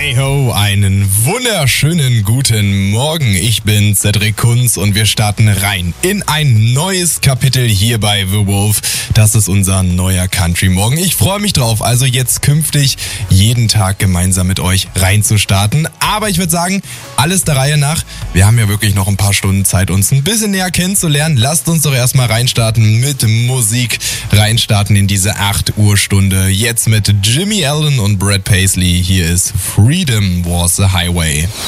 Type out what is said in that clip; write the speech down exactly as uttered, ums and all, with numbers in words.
Hey ho, einen wunderschönen guten Morgen. Ich bin Cedric Kunz und wir starten rein in ein neues Kapitel hier bei The Wolf. Das ist unser neuer Country Morgen. Ich freue mich drauf, also jetzt künftig jeden Tag gemeinsam mit euch reinzustarten. Aber ich würde sagen, alles der Reihe nach. Wir haben ja wirklich noch ein paar Stunden Zeit, uns ein bisschen näher kennenzulernen. Lasst uns doch erstmal reinstarten mit Musik. Reinstarten in diese acht Uhr Stunde. Jetzt mit Jimmy Allen und Brad Paisley. Hier ist Freedom Was the Highway.